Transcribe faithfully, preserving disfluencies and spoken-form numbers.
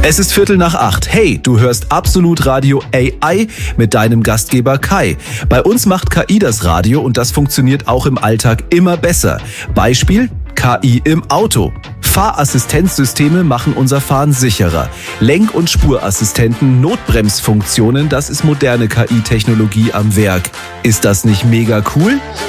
Es ist Viertel nach acht. Hey, du hörst Absolut Radio A I mit deinem Gastgeber Kai. Bei uns macht K I das Radio und das funktioniert auch im Alltag immer besser. Beispiel: K I im Auto. Fahrassistenzsysteme machen unser Fahren sicherer. Lenk- und Spurassistenten, Notbremsfunktionen, das ist moderne K I-Technologie am Werk. Ist das nicht mega cool?